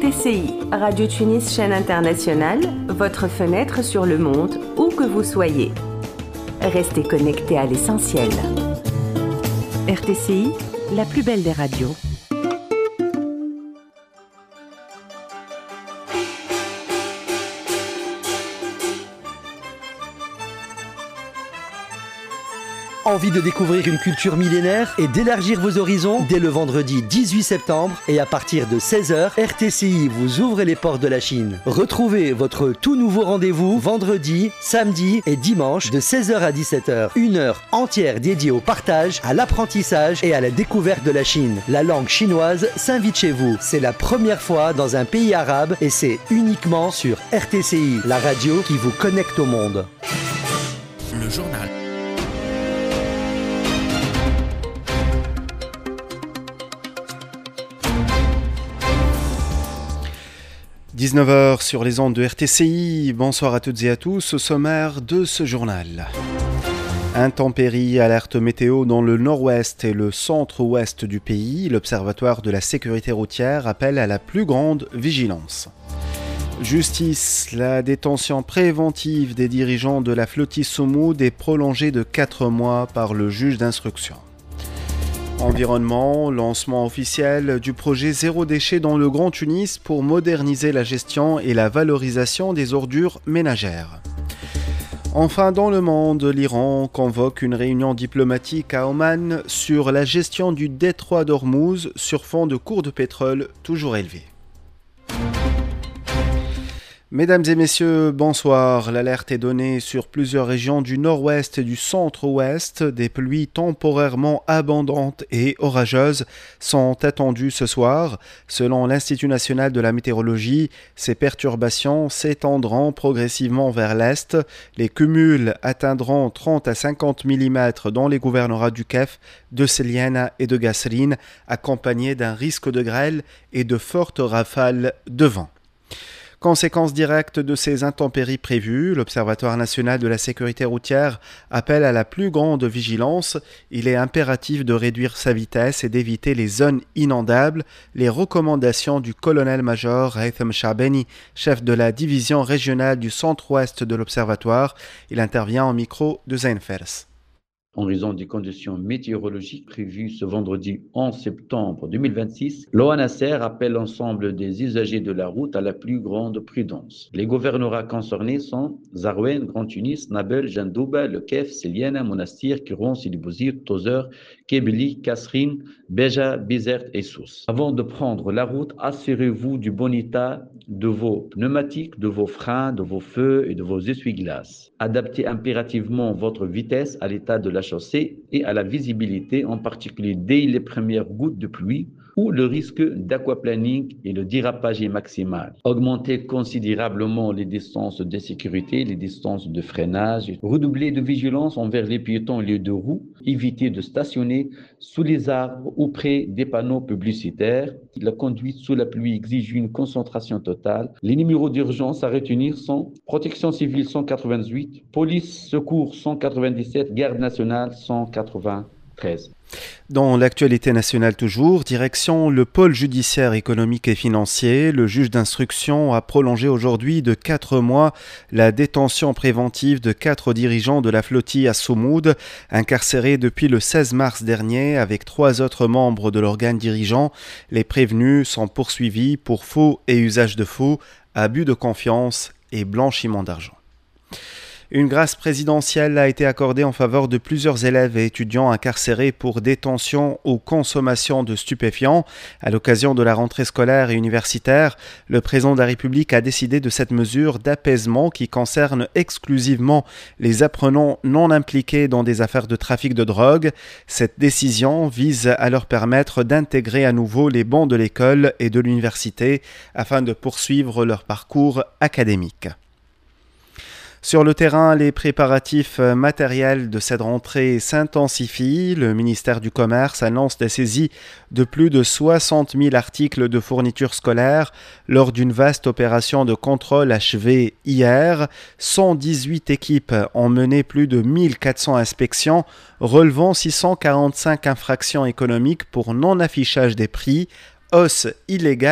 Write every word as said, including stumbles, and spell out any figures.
T C I, Radio Tunis chaîne internationale, votre fenêtre sur le monde, où que vous soyez. Restez connectés à l'essentiel. R T C I, la plus belle des radios. Envie de découvrir une culture millénaire et d'élargir vos horizons? Dès le vendredi dix-huit septembre et à partir de seize heures, R T C I vous ouvre les portes de la Chine. Retrouvez votre tout nouveau rendez-vous vendredi, samedi et dimanche de seize heures à dix-sept heures. Une heure entière dédiée au partage, à l'apprentissage et à la découverte de la Chine. La langue chinoise s'invite chez vous. C'est la première fois dans un pays arabe et c'est uniquement sur R T C I, la radio qui vous connecte au monde. Le journal. dix-neuf heures sur les ondes de R T C I. Bonsoir à toutes et à tous. Au sommaire de ce journal. Intempéries, alerte météo dans le nord-ouest et le centre-ouest du pays. L'Observatoire de la sécurité routière appelle à la plus grande vigilance. Justice, la détention préventive des dirigeants de la flottille Soumoud est prolongée de quatre mois par le juge d'instruction. Environnement, lancement officiel du projet Zéro déchet dans le Grand Tunis pour moderniser la gestion et la valorisation des ordures ménagères. Enfin, dans le monde, l'Iran convoque une réunion diplomatique à Oman sur la gestion du détroit d'Ormuz sur fond de cours de pétrole toujours élevés. Mesdames et messieurs, bonsoir. L'alerte est donnée sur plusieurs régions du nord-ouest et du centre-ouest. Des pluies temporairement abondantes et orageuses sont attendues ce soir. Selon l'Institut national de la météorologie, ces perturbations s'étendront progressivement vers l'est. Les cumuls atteindront trente à cinquante millimètres dans les gouvernorats du Kef, de Seliana et de Gasserine, accompagnés d'un risque de grêle et de fortes rafales de vent. Conséquence directe de ces intempéries prévues, l'Observatoire national de la sécurité routière appelle à la plus grande vigilance. Il est impératif de réduire sa vitesse et d'éviter les zones inondables. Les recommandations du colonel-major Haytham Shabani, chef de la division régionale du centre-ouest de l'Observatoire. Il intervient en micro de Zain Fers. En raison des conditions météorologiques prévues ce vendredi onze septembre deux mille vingt-six, l'ONACER appelle l'ensemble des usagers de la route à la plus grande prudence. Les gouvernorats concernés sont Zarouen, Grand Tunis, Nabel, Jandouba, Le Kef, Seliana, Monastir, Kiron, Sidi Bouzid, Tozeur, Kebili, Kasserine, Béja, Bizerte et Sousse. Avant de prendre la route, assurez-vous du bon état de vos pneumatiques, de vos freins, de vos feux et de vos essuie-glaces. Adaptez impérativement votre vitesse à l'état de la chaussée et à la visibilité, en particulier dès les premières gouttes de pluie, où le risque d'aquaplaning et le dérapage est maximal. Augmentez considérablement les distances de sécurité, les distances de freinage. Redoublez de vigilance envers les piétons et les deux roues. Évitez de stationner sous les arbres ou près des panneaux publicitaires. La conduite sous la pluie exige une concentration totale. Les numéros d'urgence à retenir sont Protection civile cent quatre-vingt-huit, Police Secours cent quatre-vingt-dix-sept, Garde nationale cent quatre-vingt-treize. Dans l'actualité nationale toujours, direction le pôle judiciaire économique et financier, le juge d'instruction a prolongé aujourd'hui de quatre mois la détention préventive de quatre dirigeants de la flottille à Soumoud, incarcérés depuis le seize mars dernier avec trois autres membres de l'organe dirigeant. Les prévenus sont poursuivis pour faux et usage de faux, abus de confiance et blanchiment d'argent. Une grâce présidentielle a été accordée en faveur de plusieurs élèves et étudiants incarcérés pour détention ou consommation de stupéfiants. À l'occasion de la rentrée scolaire et universitaire, le président de la République a décidé de cette mesure d'apaisement qui concerne exclusivement les apprenants non impliqués dans des affaires de trafic de drogue. Cette décision vise à leur permettre d'intégrer à nouveau les bancs de l'école et de l'université afin de poursuivre leur parcours académique. Sur le terrain, les préparatifs matériels de cette rentrée s'intensifient. Le ministère du Commerce annonce la saisie de plus de soixante mille articles de fournitures scolaires lors d'une vaste opération de contrôle achevée hier. cent dix-huit équipes ont mené plus de mille quatre cents inspections, relevant six cent quarante-cinq infractions économiques pour non-affichage des prix, hausse illégale